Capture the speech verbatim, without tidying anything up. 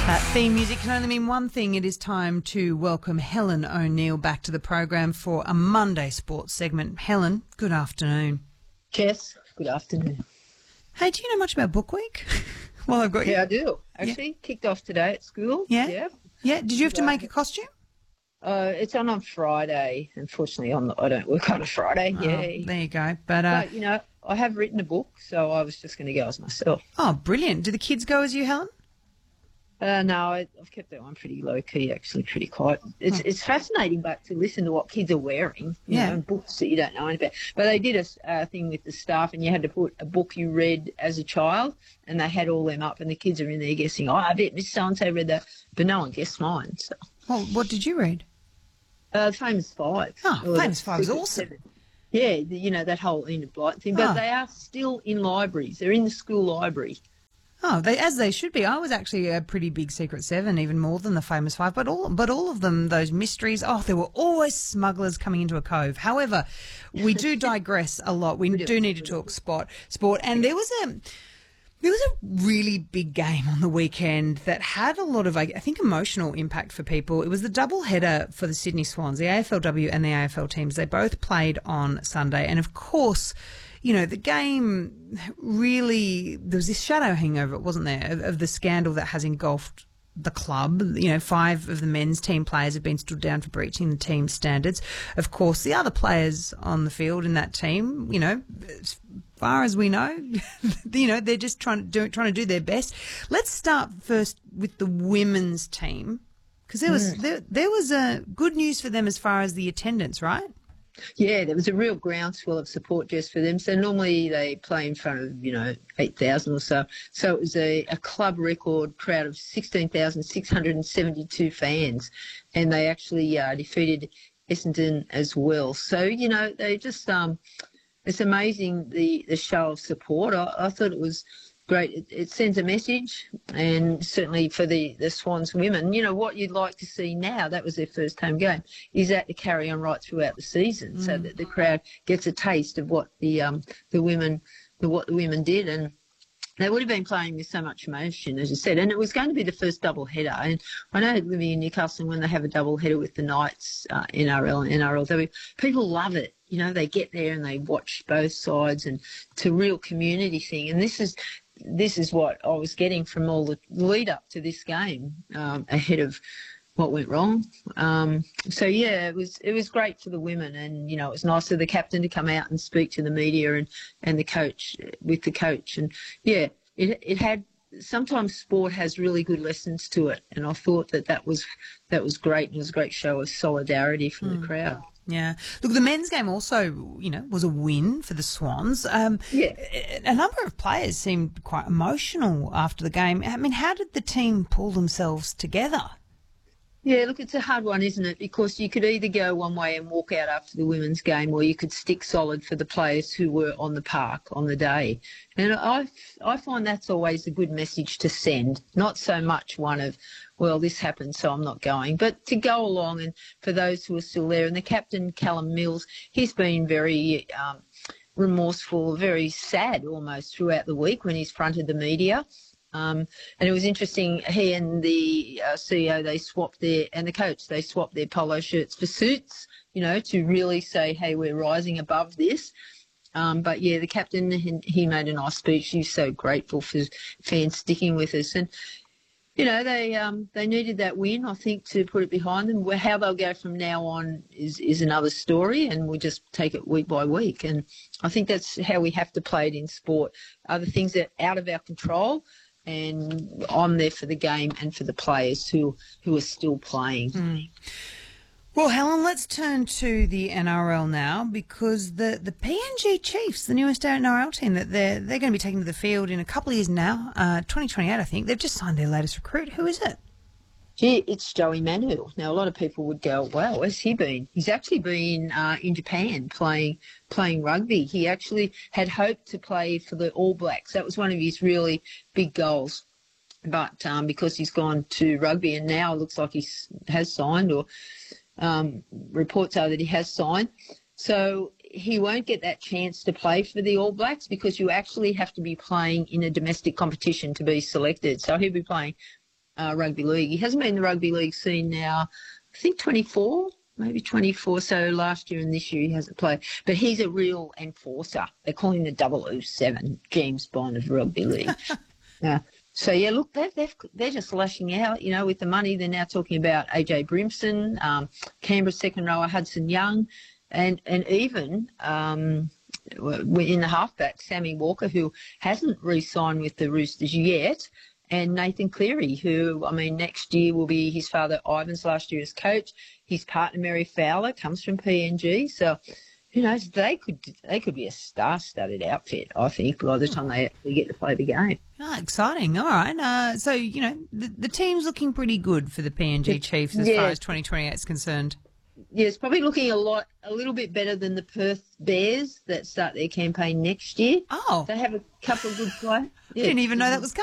That theme music can only mean one thing. It is time to welcome Helen O'Neill back to the program for a Monday sports segment. Helen, good afternoon. Jess, good afternoon. Hey, do you know much about Book Week? Well, I've got you. Yeah, I do. Actually, yeah. Kicked off today at school. Yeah? Yeah. Yeah. Did you have to make a costume? Uh, it's on on Friday. Unfortunately, I'm not, I don't work on a Friday. Oh, yeah. there you go. But, uh, but, you know, I have written a book, so I was just going to go as myself. Oh, brilliant. Do the kids go as you, Helen? Uh, no, I, I've kept that one pretty low key, actually, pretty quiet. It's Hmm. it's fascinating, but to listen to what kids are wearing, you Yeah. know, and books that you don't know anything about. But they did a uh, thing with the staff, and you had to put a book you read as a child, and they had all them up, and the kids are in there guessing, oh, I bet Miss So-and-so read that, but no one guessed mine. So, Well, what did you read? uh, Famous Five. Oh, Or the Famous Five is Secret awesome. Seven. Yeah, the, you know, that whole Enid Blyton thing. But Oh. they are still in libraries. They're in the school library. Oh, they, as they should be. I was actually a pretty big Secret Seven, even more than the Famous Five. But all, but all of them, those mysteries. Oh, there were always smugglers coming into a cove. However, we do digress a lot. We, We do. do. need to talk sport. Sport, and there was a. There was a really big game on the weekend that had a lot of, I think, emotional impact for people. It was the double header for the Sydney Swans, the A F L W and the A F L teams. They both played on Sunday. And, of course, you know, the game really, there was this shadow hanging over it, wasn't there, of, of the scandal that has engulfed the club. You know, five of the men's team players have been stood down for breaching the team standards. Of course, the other players on the field in that team, you know, as far as we know, you know, they're just trying to do, trying to do their best. Let's start first with the women's team, because there was, Mm. there, there was a good news for them as far as the attendance, right? Yeah, there was a real groundswell of support just for them. So normally they play in front of, you know, eight thousand or so. So it was a, a club record crowd of sixteen thousand six hundred seventy-two fans. And they actually uh, defeated Essendon as well. So, you know, they just, um, it's amazing the, the show of support. I, I thought it was great. It, it sends a message, and certainly for the, the Swans women, you know, what you'd like to see now, that was their first home game, is that to carry on right throughout the season mm. so that the crowd gets a taste of what the um the women the, what the women did. And they would have been playing with so much emotion, as you said, and it was going to be the first double header. And I know living in Newcastle, when they have a double header with the Knights, uh, N R L and N R L W, people love it. You know, they get there and they watch both sides, and it's a real community thing. And this is this is what I was getting from all the lead up to this game, um, ahead of what went wrong. Um, so yeah, it was it was great for the women, and you know, it was nice of the captain to come out and speak to the media and, and the coach with the coach. And yeah, it it had sometimes sport has really good lessons to it, and I thought that that was that was great. It was a great show of solidarity from mm. the crowd. Yeah. Look, the men's game also, you know, was a win for the Swans. Um, yeah. A number of players seemed quite emotional after the game. I mean, how did the team pull themselves together? Yeah, look, it's a hard one, isn't it? Because you could either go one way and walk out after the women's game, or you could stick solid for the players who were on the park on the day. And I, I find that's always a good message to send, not so much one of, well, this happened, so I'm not going, but to go along, and for those who are still there. And the captain, Callum Mills, he's been very um, remorseful, very sad almost throughout the week when he's fronted the media. Um, and it was interesting, he and the uh, C E O, they swapped their, and the coach, they swapped their polo shirts for suits, you know, to really say, hey, we're rising above this. Um, but, yeah, the captain, he, he made a nice speech. He's so grateful for fans sticking with us. And, you know, they um, they needed that win, I think, to put it behind them. How they'll go from now on is, is another story, and we'll just take it week by week. And I think that's how we have to play it in sport. Other things that are out of our control, and I'm there for the game and for the players who who are still playing. Mm. Well, Helen, let's turn to the N R L now, because the, the P N G Chiefs, the newest N R L team, that they're they're going to be taking to the field in a couple of years now, uh, twenty twenty-eight, I think. They've just signed their latest recruit. Who is it? Gee, it's Joey Manuel. Now, a lot of people would go, wow, where's he been? He's actually been uh, in Japan playing playing rugby. He actually had hoped to play for the All Blacks. That was one of his really big goals. But um, because he's gone to rugby, and now it looks like he has signed, or um, reports are that he has signed. So he won't get that chance to play for the All Blacks, because you actually have to be playing in a domestic competition to be selected. So he'll be playing uh, rugby league. He hasn't been in the rugby league scene now, I think twenty-four, maybe twenty-four. So last year and this year he hasn't played. But he's a real enforcer. They call him the double oh seven, James Bond of rugby league. Yeah. So, yeah, look, they've, they've, they're just lashing out, you know, with the money. They're now talking about A J Brimson, um, Canberra second rower Hudson Young, and, and even um, in the halfback, Sammy Walker, who hasn't re-signed with the Roosters yet, and Nathan Cleary, who, I mean, next year will be his father Ivan's last year as coach. His partner, Mary Fowler, comes from P N G. So, who knows, they could they could be a star-studded outfit, I think, by the time they actually get to play the game. Oh, exciting. All right. Uh, so, you know, the, the team's looking pretty good for the P N G Chiefs as yeah. far as twenty twenty-eight is concerned. Yeah, it's probably looking a lot, a little bit better than the Perth Bears that start their campaign next year. Oh. They have a couple of good players. I didn't even know that was coming.